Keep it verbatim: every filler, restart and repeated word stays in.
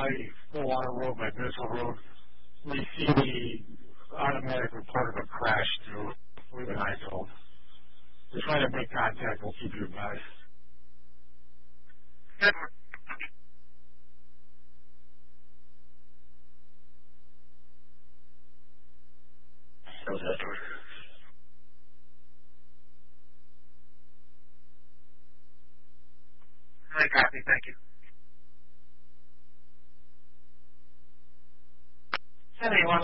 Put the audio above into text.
I go on a road like this road, we see the automatic report of a crash through with an iPhone. Just try to make contact. We'll keep you advised. I copy. Thank you.